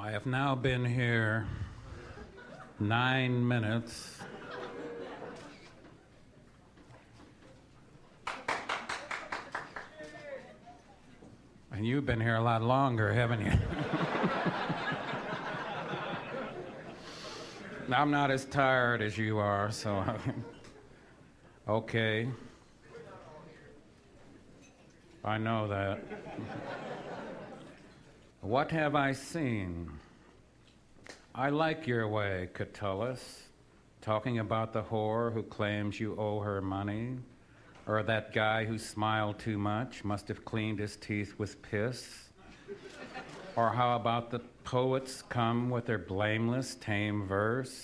I have now been here 9 minutes. And you've been here a lot longer, haven't you? I'm not as tired as you are, so... Okay. I know that. What have I seen? I like your way, Catullus, talking about the whore who claims you owe her money, or that guy who smiled too much, must have cleaned his teeth with piss. Or how about the poets come with their blameless, tame verse,